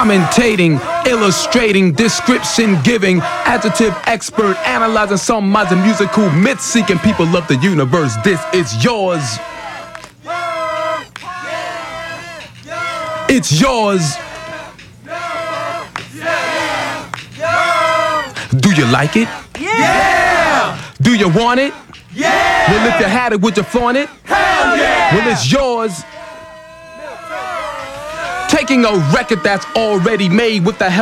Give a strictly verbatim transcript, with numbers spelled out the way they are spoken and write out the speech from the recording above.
commentating, illustrating, description giving, adjective expert, analyzing, summarizing, musical myth seeking people of the universe. This is yours. It's yours. Do you like it? Yeah! Do you want it? Yeah! Well, if you had it, would you flaunt it? Hell yeah! Well, it's yours. Taking a record that's already made with the help